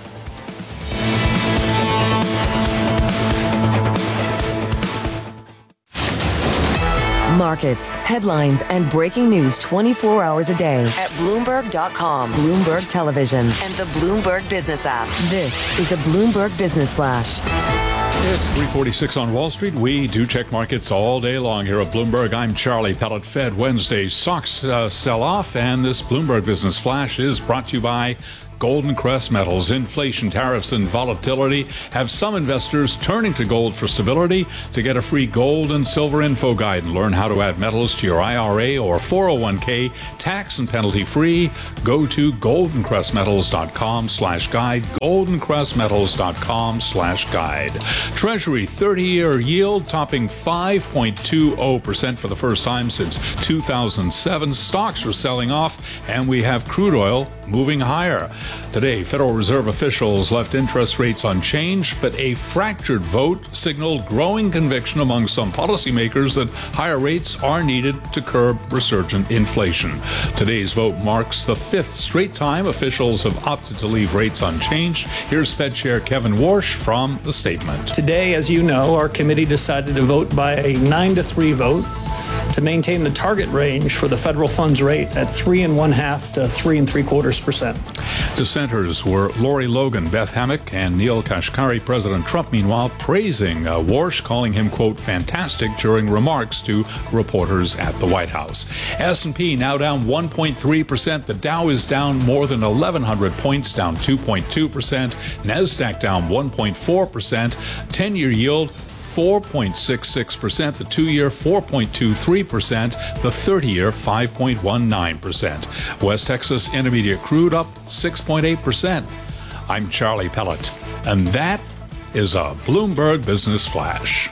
Markets, headlines, and breaking news twenty-four hours a day at Bloomberg dot com, Bloomberg Television, and the Bloomberg Business app. This is a Bloomberg Business Flash. It's three forty-six on Wall Street. We do check markets all day long here at Bloomberg. I'm Charlie Pellet. Fed Wednesday's stocks uh, sell off, and this Bloomberg Business Flash is brought to you by Golden Crest Metals. Inflation, tariffs, and volatility have some investors turning to gold for stability. To get a free gold and silver info guide and learn how to add metals to your I R A or four oh one k tax and penalty free, go to golden crest metals dot com slash guide, golden crest metals dot com slash guide. Treasury thirty-year yield topping five point two oh percent for the first time since two thousand seven. Stocks are selling off, and we have crude oil moving higher. Today, Federal Reserve officials left interest rates unchanged, but a fractured vote signaled growing conviction among some policymakers that higher rates are needed to curb resurgent inflation. Today's vote marks the fifth straight time officials have opted to leave rates unchanged. Here's Fed Chair Kevin Warsh from the statement. Today, as you know, our committee decided to vote by a nine to three vote to maintain the target range for the federal funds rate at three and one half to three and three quarters percent. Dissenters were Lori Logan, Beth Hammack, and Neil Kashkari. President Trump, meanwhile, praising uh, Warsh, calling him, quote, fantastic during remarks to reporters at the White House. S and P now down one point three percent. The Dow is down more than eleven hundred points, down two point two percent. NASDAQ down one point four percent. ten-year yield four point six six percent, the two-year four point two three percent, the thirty-year five point one nine percent. West Texas Intermediate crude up six point eight percent. I'm Charlie Pellet, and that is a Bloomberg Business Flash.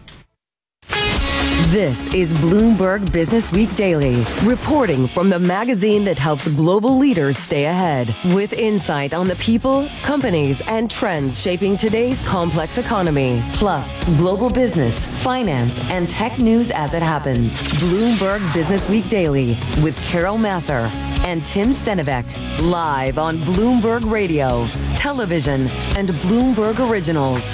This is Bloomberg Business Week Daily, reporting from the magazine that helps global leaders stay ahead, with insight on the people, companies, and trends shaping today's complex economy, plus global business, finance, and tech news as it happens. Bloomberg Business Week Daily with Carol Masser and Tim Stenivek, live on Bloomberg Radio, television, and Bloomberg Originals.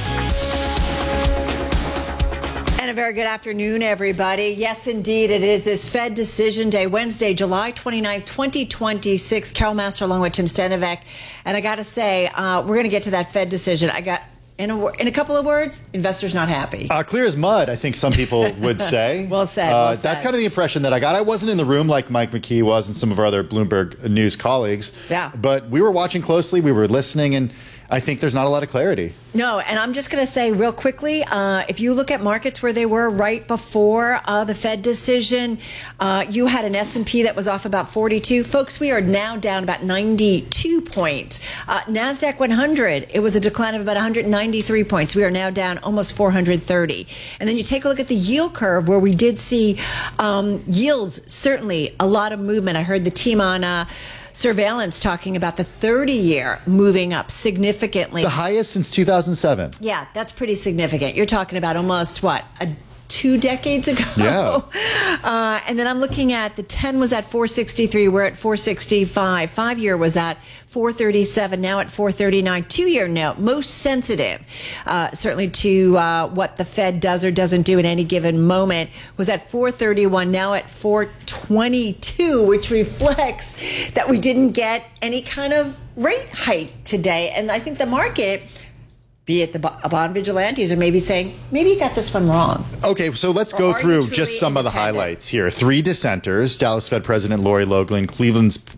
And a very good afternoon, everybody. Yes, indeed, it is this Fed Decision Day, Wednesday, July twenty-ninth, twenty twenty-six. Carol Master along with Tim Stenivek. And I got to say, uh, we're going to get to that Fed decision. I got, in a, in a couple of words, investors not happy. Uh, clear as mud, I think some people would say. well said, uh, well said. That's kind of the impression that I got. I wasn't in the room like Mike McKee was and some of our other Bloomberg News colleagues. Yeah. But we were watching closely, we were listening, and I think there's not a lot of clarity. No, and I'm just going to say real quickly, uh, if you look at markets where they were right before uh, the Fed decision, uh, you had an S and P that was off about forty-two. Folks, we are now down about ninety-two points. Uh, NASDAQ one hundred, it was a decline of about one hundred ninety-three points. We are now down almost four hundred thirty. And then you take a look at the yield curve where we did see um, yields, certainly a lot of movement. I heard the team on Uh, Surveillance talking about the thirty-year moving up significantly. The highest since two thousand seven. Yeah, that's pretty significant. You're talking about almost, what, a, two decades ago? Yeah. Uh, and then I'm looking at the ten was at four sixty-three. We're at four sixty-five. Five-year was at four thirty-seven, now at four thirty-nine. Two-year note, most sensitive, uh, certainly to uh, what the Fed does or doesn't do at any given moment, was at four thirty-one, now at four twenty-two, which reflects that we didn't get any kind of rate hike today. And I think the market, be it the bond vigilantes, or maybe saying, maybe you got this one wrong. Okay, so let's Or go are through you just some of the independent? highlights here. Three dissenters, Dallas Fed President Lori Loughlin, Cleveland's uh,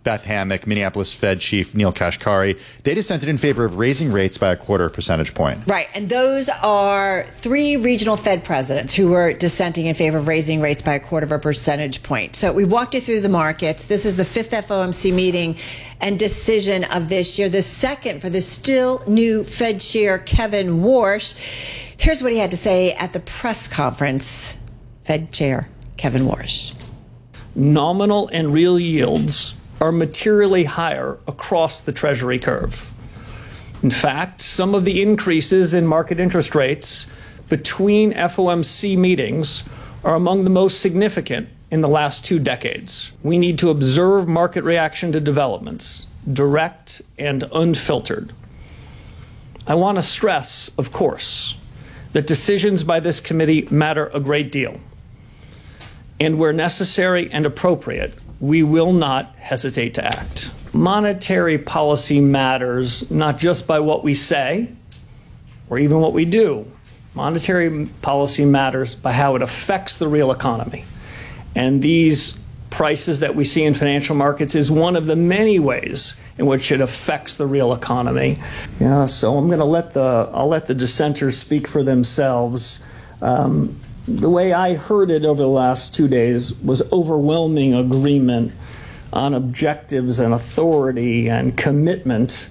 Beth Hammack, Minneapolis Fed Chief Neil Kashkari. They dissented in favor of raising rates by a quarter percentage point. Right. And those are three regional Fed presidents who were dissenting in favor of raising rates by a quarter of a percentage point. So we walked you through the markets. This is the fifth F O M C meeting and decision of this year, the second for the still new Fed Chair Kevin Warsh. Here's what he had to say at the press conference. Fed Chair Kevin Warsh. Nominal and real yields are materially higher across the Treasury curve. In fact, some of the increases in market interest rates between F O M C meetings are among the most significant in the last two decades. We need to observe market reaction to developments, direct and unfiltered. I want to stress, of course, that decisions by this committee matter a great deal. And where necessary and appropriate, we will not hesitate to act. Monetary policy matters not just by what we say or even what we do. Monetary policy matters by how it affects the real economy. And these prices that we see in financial markets is one of the many ways in which it affects the real economy. Yeah, so I'm going to let the I'll let the dissenters speak for themselves. Um, The way I heard it over the last two days was overwhelming agreement on objectives and authority and commitment.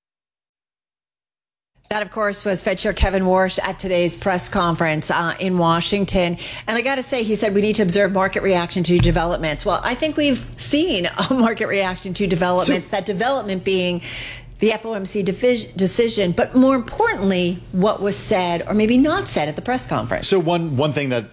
That, of course, was Fed Chair Kevin Warsh at today's press conference uh, in Washington. And I got to say, he said we need to observe market reaction to developments. Well, I think we've seen a market reaction to developments, so, that development being the F O M C decision, but more importantly, what was said or maybe not said at the press conference. So one one thing that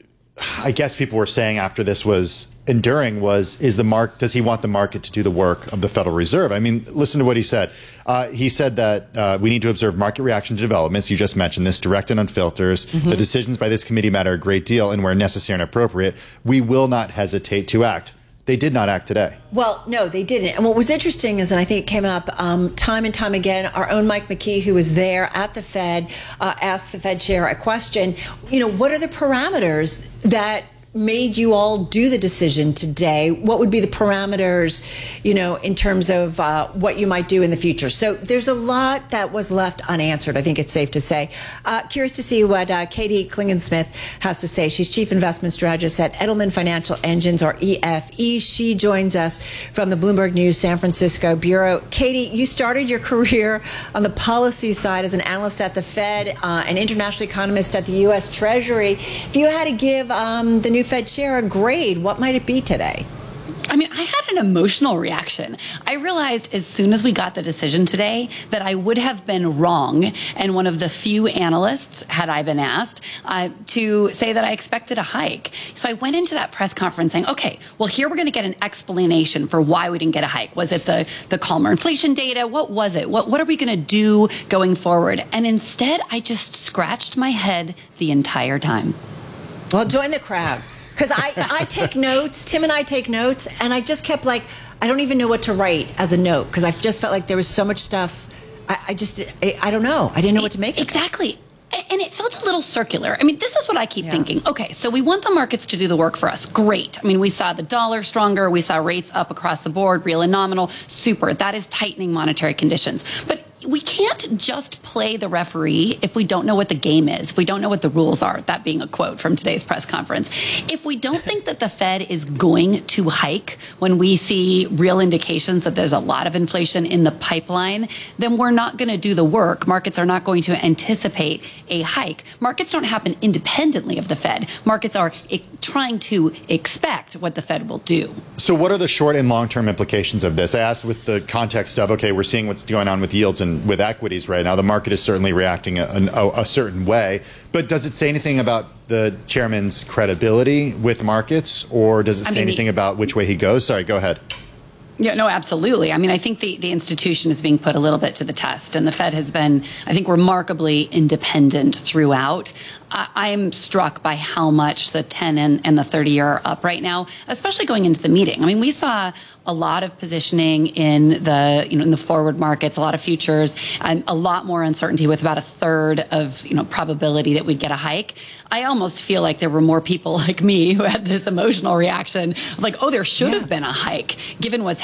I guess people were saying after this was enduring was, is the mark, does he want the market to do the work of the Federal Reserve? I mean, listen to what he said. Uh, he said that uh, we need to observe market reaction to developments. You just mentioned this, direct and unfilters. Mm-hmm. The decisions by this committee matter a great deal, and where necessary and appropriate, we will not hesitate to act. They did not act today. Well, no, they didn't. And what was interesting is, and I think it came up um, time and time again, our own Mike McKee, who was there at the Fed, uh, asked the Fed chair a question. You know, what are the parameters that made you all do the decision today? What would be the parameters, you know, in terms of uh, what you might do in the future? So there's a lot that was left unanswered, I think it's safe to say. Uh, curious to see what uh, Katie Klingensmith has to say. She's Chief Investment Strategist at Edelman Financial Engines, or E F E. She joins us from the Bloomberg News San Francisco Bureau. Katie, you started your career on the policy side as an analyst at the Fed, uh, an international economist at the U S Treasury. If you had to give um, the new Fed chair a grade, what might it be today? I mean, I had an emotional reaction. I realized as soon as we got the decision today that I would have been wrong, and one of the few analysts, had I been asked, uh, to say that I expected a hike. So I went into that press conference saying, okay, well, here we're going to get an explanation for why we didn't get a hike. Was it the, the calmer inflation data? What was it? What, what are we going to do going forward? And instead, I just scratched my head the entire time. Well, join the crowd. Because I, I take notes, Tim and I take notes, and I just kept like, I don't even know what to write as a note, because I just felt like there was so much stuff. I, I just, I, I don't know. I didn't know what to make of it. Exactly. And it felt a little circular. I mean, this is what I keep yeah. thinking. Okay, so we want the markets to do the work for us. Great. I mean, we saw the dollar stronger. We saw rates up across the board, real and nominal. Super. That is tightening monetary conditions. But we can't just play the referee if we don't know what the game is, if we don't know what the rules are, that being a quote from today's press conference. If we don't think that the Fed is going to hike when we see real indications that there's a lot of inflation in the pipeline, then we're not going to do the work. Markets are not going to anticipate a hike. Markets don't happen independently of the Fed. Markets are e- trying to expect what the Fed will do. So what are the short and long-term implications of this? I asked with the context of, okay, we're seeing what's going on with yields and with equities right now. The market is certainly reacting a, a, a certain way. But does it say anything about the chairman's credibility with markets, or does it say I mean, anything the, about which way he goes? Sorry, go ahead. Yeah, no, absolutely. I mean, I think the, the institution is being put a little bit to the test, and the Fed has been, I think, remarkably independent throughout. I, I'm struck by how much the ten and, and the thirty year are up right now, especially going into the meeting. I mean, we saw a lot of positioning in the, you know, in the forward markets, a lot of futures, and a lot more uncertainty with about a third of, you know, probability that we'd get a hike. I almost feel like there were more people like me who had this emotional reaction, like, oh, there should yeah. have been a hike, given what's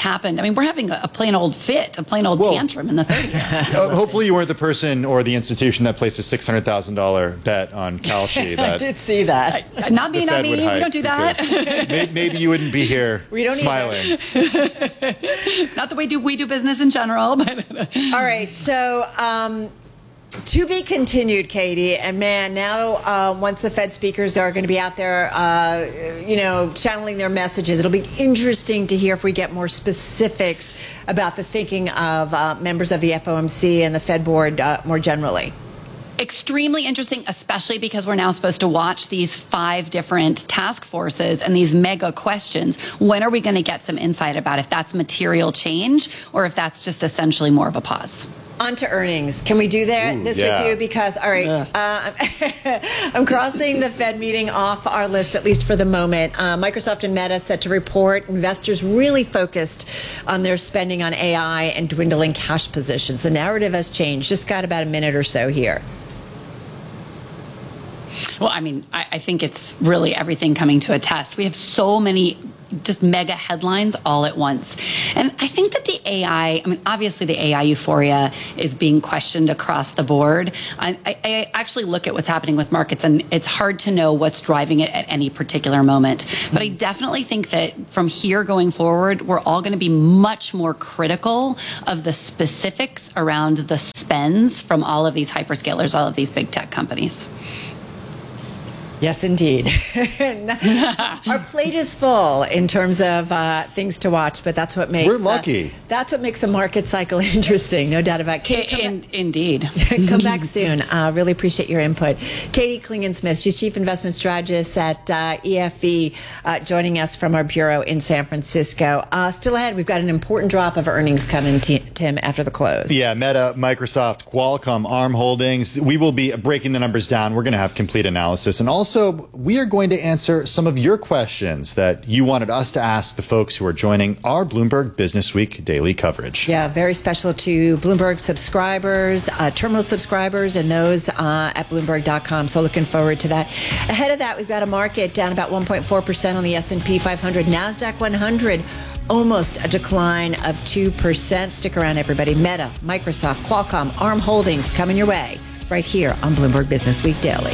happened. I mean, we're having a, a plain old fit, a plain old Whoa. tantrum in the thirty-year. Uh, hopefully you weren't the person or the institution that placed a six hundred thousand dollars bet on Kalshi. I That did see that. Uh, not me, the not Fed me. would We hike don't do that. because may- Maybe you wouldn't be here We don't smiling. Not the way do we do business in general. But All right, so um, to be continued, Katie. And man, now uh, once the Fed speakers are going to be out there, uh, you know, channeling their messages, it'll be interesting to hear if we get more specifics about the thinking of uh, members of the F O M C and the Fed board uh, more generally. extremely interesting, especially because we're now supposed to watch these five different task forces and these mega questions. When are we going to get some insight about if that's material change or if that's just essentially more of a pause? On to earnings. Can we do that Ooh, this yeah. with you? Because, all right, uh, I'm crossing the Fed meeting off our list, at least for the moment. Uh, Microsoft and Meta set to report. Investors really focused on their spending on A I and dwindling cash positions. The narrative has changed. Just got about a minute or so here. Well, I mean, I, I think it's really everything coming to a test. We have so many just mega headlines all at once. And I think that the A I, I mean, obviously the A I euphoria is being questioned across the board. I, I, I actually look at what's happening with markets and it's hard to know what's driving it at any particular moment. But I definitely think that from here going forward, we're all going to be much more critical of the specifics around the spends from all of these hyperscalers, all of these big tech companies. Yes, indeed. Our plate is full in terms of uh, things to watch, but that's what makes We're lucky. Uh, that's what makes a market cycle interesting, no doubt about it. Katie, come In, back, indeed. come back soon. Uh, really appreciate your input. Katie Klingen-Smith, she's Chief Investment Strategist at uh, E F E, uh, joining us from our bureau in San Francisco. Uh, still ahead, we've got an important drop of earnings coming, T- Tim, after the close. Yeah, Meta, Microsoft, Qualcomm, ARM Holdings. We will be breaking the numbers down. We're going to have complete analysis. And also, So we are going to answer some of your questions that you wanted us to ask the folks who are joining our Bloomberg Business Week daily coverage. Yeah, very special to Bloomberg subscribers, uh, terminal subscribers, and those uh, at Bloomberg dot com. So looking forward to that. Ahead of that, we've got a market down about one point four percent on the S and P five hundred. NASDAQ one hundred, almost a decline of two percent. Stick around, everybody. Meta, Microsoft, Qualcomm, ARM Holdings coming your way right here on Bloomberg Business Week Daily.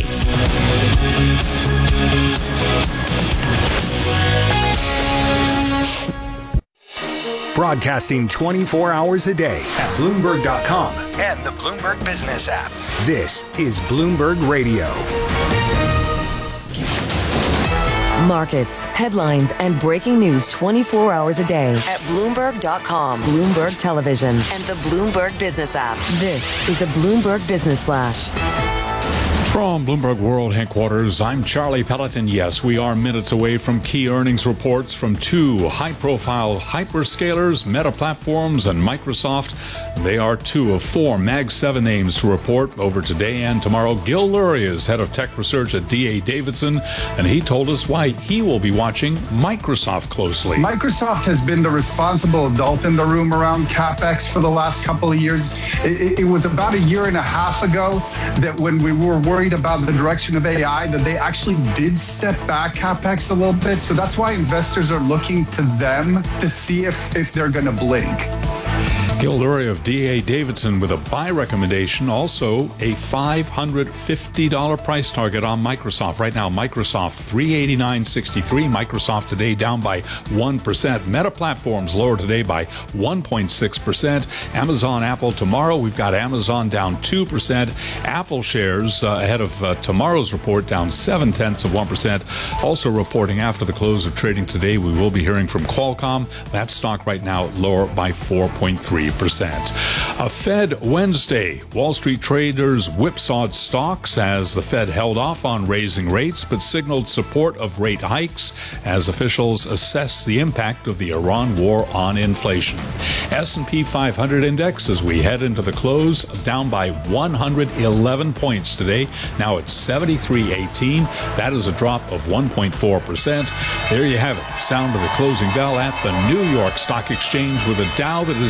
Broadcasting twenty-four hours a day at Bloomberg dot com and the Bloomberg Business app. This is Bloomberg Radio. Markets, headlines, and breaking news twenty-four hours a day at Bloomberg dot com, Bloomberg Television, and the Bloomberg Business app. This is a Bloomberg Business Flash. From Bloomberg World Headquarters, I'm Charlie Pellet, and yes, we are minutes away from key earnings reports from two high-profile hyperscalers, Meta Platforms and Microsoft. They are two of four Mag seven names to report over today and tomorrow. Gil Luria is head of tech research at D A Davidson, and he told us why he will be watching Microsoft closely. Microsoft has been the responsible adult in the room around CapEx for the last couple of years. It, it was about a year and a half ago that when we were worried about the direction of A I, that they actually did step back CapEx a little bit. So that's why investors are looking to them to see if, if they're going to blink. Gil Luria of D A Davidson with a buy recommendation, also a five hundred fifty dollars price target on Microsoft. Right now, Microsoft three eighty-nine sixty-three. Microsoft today down by one percent. Meta Platforms lower today by one point six percent. Amazon, Apple tomorrow. We've got Amazon down two percent. Apple shares uh, ahead of uh, tomorrow's report down seven tenths of one percent. Also reporting after the close of trading today, we will be hearing from Qualcomm. That stock right now lower by four point three percent. A Fed Wednesday. Wall Street traders whipsawed stocks as the Fed held off on raising rates but signaled support of rate hikes as officials assess the impact of the Iran war on inflation. S and P five hundred index as we head into the close down by one hundred eleven points today. Now it's seventy-three eighteen. That is a drop of one point four percent. There you have it. Sound of the closing bell at the New York Stock Exchange with a Dow that is down more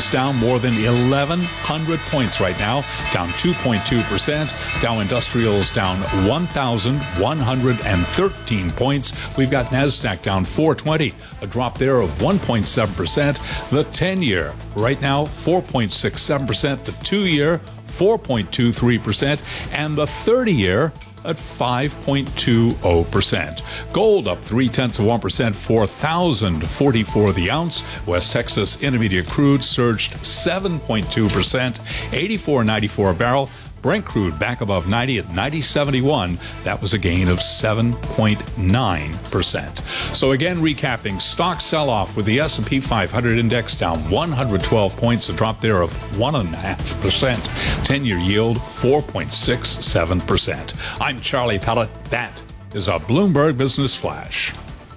more than eleven hundred points right now, down two point two percent. Dow Industrials down one thousand one hundred thirteen points. We've got NASDAQ down four twenty, a drop there of one point seven percent. The ten-year right now four point six seven percent. The two-year four point two three percent. And the thirty-year at five point two zero percent. Gold up three tenths of one percent, four thousand forty-four the ounce. West Texas Intermediate crude surged seven point two percent, eighty-four ninety-four a barrel. Brent crude back above ninety at ninety seventy-one. That was a gain of seven point nine percent. So again, recapping, stock sell-off with the S and P five hundred index down one hundred twelve points, a drop there of one point five percent. ten-year yield, four point six seven percent. I'm Charlie Pellet. That is a Bloomberg Business Flash.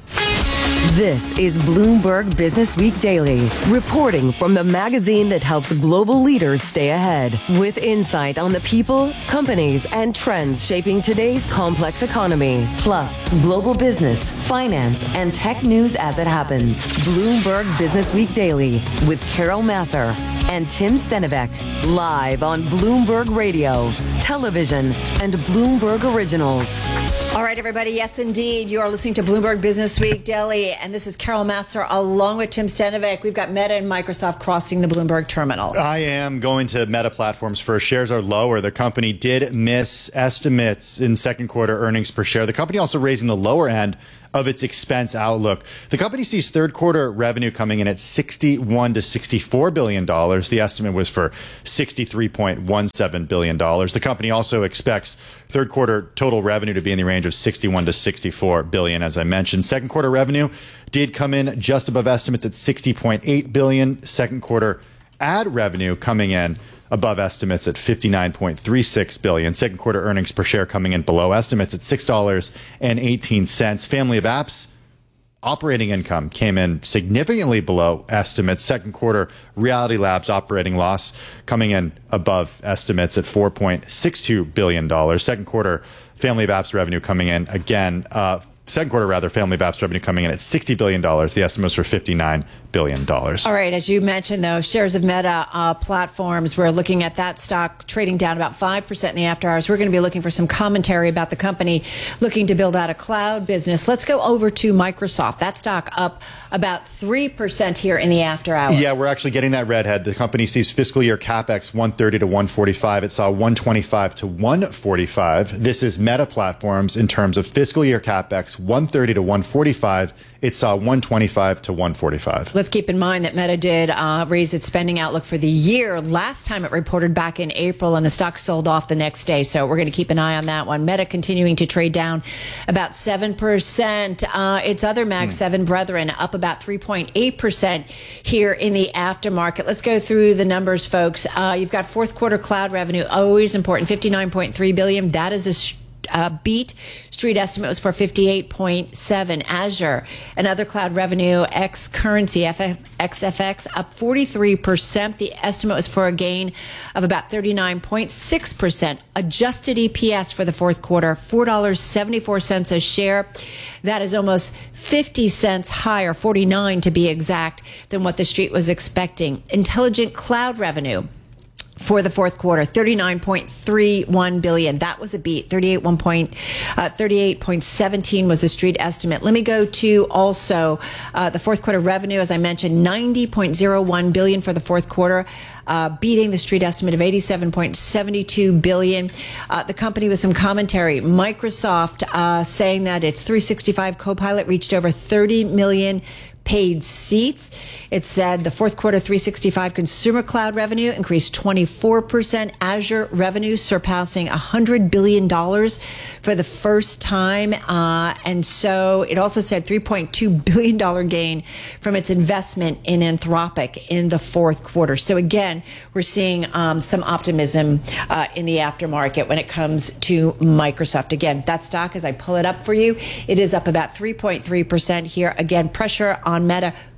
This is Bloomberg Business Week Daily, reporting from the magazine that helps global leaders stay ahead, with insight on the people, companies, and trends shaping today's complex economy, plus global business, finance, and tech news as it happens. Bloomberg Business Week Daily with Carol Massar and Tim Stenivek, live on Bloomberg Radio, television, and Bloomberg Originals. All right, everybody. Yes, indeed. You are listening to Bloomberg Business Week Daily, and this is Carol Massar along with Tim Stenivek. We've got Meta and Microsoft crossing the Bloomberg terminal. I am going to Meta Platforms first. Shares are lower. The company did miss estimates in second quarter earnings per share. The company also raising the lower end of its expense outlook. The company sees third quarter revenue coming in at sixty-one to sixty-four billion dollars. The estimate was for sixty-three point one seven billion dollars. The company also expects third quarter total revenue to be in the range of sixty-one to sixty-four billion, as I mentioned. Second quarter revenue did come in just above estimates at sixty point eight billion. Second quarter ad revenue coming in above estimates at fifty-nine point three six billion. Second quarter earnings per share coming in below estimates at six dollars and eighteen cents. Family of apps operating income came in significantly below estimates. Second quarter Reality Labs operating loss coming in above estimates at four point six two billion dollars. Second quarter Family of apps revenue coming in again, uh, second quarter rather, Family of apps revenue coming in at sixty billion dollars. The estimates were fifty-nine billion dollars. All right, as you mentioned, though, shares of Meta uh, Platforms, we're looking at that stock trading down about five percent in the after hours. We're going to be looking for some commentary about the company looking to build out a cloud business. Let's go over to Microsoft. That stock up about three percent here in the after hours. Yeah, we're actually getting that redhead. The company sees fiscal year CapEx one thirty to one forty-five. It saw one twenty-five to one forty-five. This is Meta Platforms in terms of fiscal year CapEx one thirty to one forty-five. It saw one twenty-five to one forty-five. Let's keep in mind that Meta did uh, raise its spending outlook for the year. Last time it reported back in April, and the stock sold off the next day. So we're going to keep an eye on that one. Meta continuing to trade down about seven percent. Uh, its other Mag hmm. seven brethren up about three point eight percent here in the aftermarket. Let's go through the numbers, folks. Uh, you've got fourth quarter cloud revenue, always important, fifty-nine point three billion dollars. That is a sh- Uh, beat. Street estimate was for fifty-eight point seven. Azure and other cloud revenue ex currency X F X up forty-three percent. The estimate was for a gain of about thirty-nine point six percent. Adjusted E P S for the fourth quarter, four dollars and seventy-four cents a share. That is almost fifty cents higher, forty-nine to be exact, than what the street was expecting. Intelligent cloud revenue for the fourth quarter, thirty-nine point three one billion dollars. That was a beat. thirty-eight point one seven was the street estimate. Let me go to also uh, the fourth quarter revenue. As I mentioned, ninety point zero one billion dollars for the fourth quarter. Uh, beating the street estimate of eighty-seven point seven two billion dollars. Uh, the company with some commentary. Microsoft uh, saying that its three sixty-five Copilot reached over thirty million paid seats. It said the fourth quarter three sixty-five consumer cloud revenue increased twenty-four percent. Azure revenue surpassing one hundred billion dollars for the first time. Uh, and so it also said three point two billion dollars gain from its investment in Anthropic in the fourth quarter. So again, we're seeing um, some optimism uh, in the aftermarket when it comes to Microsoft. Again, that stock, as I pull it up for you, it is up about three point three percent here. Again, pressure on Meta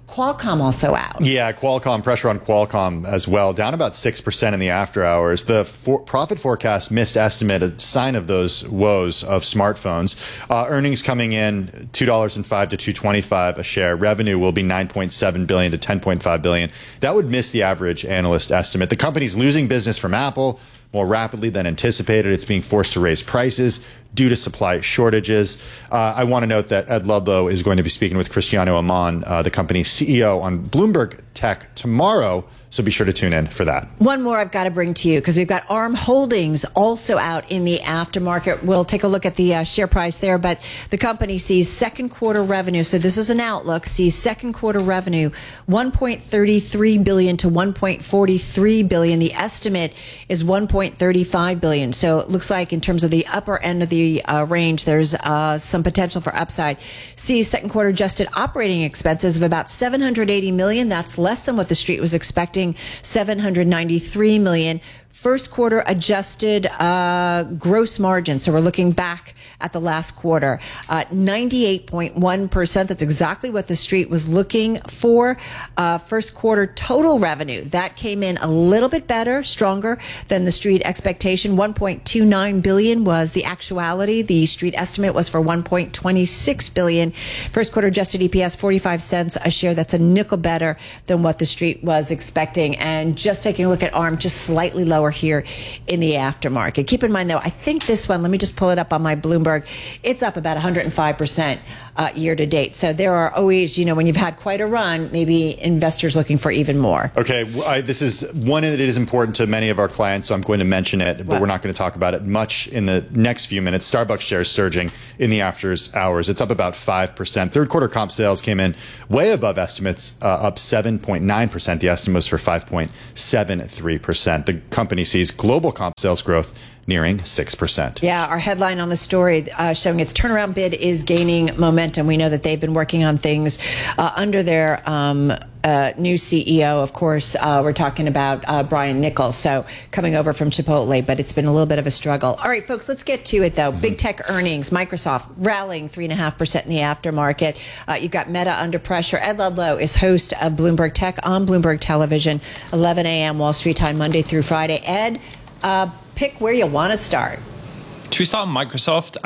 Qualcomm also out. Yeah, Qualcomm, pressure on Qualcomm as well, down about six percent in the after hours. The for profit forecast missed estimate, a sign of those woes of smartphones. Uh, earnings coming in two dollars and five to two twenty-five a share. Revenue will be nine point seven billion to ten point five billion. That would miss the average analyst estimate. The company's losing business from Apple more rapidly than anticipated. It's being forced to raise prices due to supply shortages. Uh, I want to note that Ed Ludlow is going to be speaking with Cristiano Amon, uh, the company's C E O, on Bloomberg Tech tomorrow. So be sure to tune in for that. One more I've got to bring to you because we've got ARM Holdings also out in the aftermarket. We'll take a look at the uh, share price there, but the company sees second quarter revenue. So this is an outlook. Sees second quarter revenue one point three three billion to one point four three billion. The estimate is one point three five billion. So it looks like in terms of the upper end of the uh, range, there's uh, some potential for upside. Sees second quarter adjusted operating expenses of about seven hundred eighty million. That's less than what the street was expecting. seven hundred ninety-three million. First quarter adjusted uh, gross margin. So we're looking back at the last quarter, uh, ninety-eight point one percent. That's exactly what the street was looking for. Uh, first quarter total revenue, that came in a little bit better, stronger than the street expectation. one point two nine billion was the actuality. The street estimate was for one point two six billion. First quarter adjusted E P S, forty-five cents a share. That's a nickel better than what the street was expecting. And just taking a look at ARM, just slightly lower here in the aftermarket. Keep in mind, though, I think this one, let me just pull it up on my Bloomberg, it's up about one hundred five percent uh, year to date. So there are always, you know, when you've had quite a run, maybe investors looking for even more. Okay, I, this is one that is important to many of our clients, so I'm going to mention it, but what? We're not going to talk about it much in the next few minutes. Starbucks shares surging in the after hours. It's up about five percent. Third quarter comp sales came in way above estimates, uh, up seven point nine percent. The estimate was for five point seven three percent. The company sees global comp sales growth nearing six percent. Yeah, our headline on the story uh, showing its turnaround bid is gaining momentum. We know that they've been working on things uh, under their um, uh, new C E O. Of course, uh, we're talking about uh, Brian Niccol, so coming over from Chipotle, but it's been a little bit of a struggle. All right, folks, let's get to it, though. Mm-hmm. Big tech earnings, Microsoft rallying three point five percent in the aftermarket. Uh, you've got Meta under pressure. Ed Ludlow is host of Bloomberg Tech on Bloomberg Television, eleven a.m. Wall Street time, Monday through Friday. Ed, uh, pick where you want to start. Should we start on Microsoft?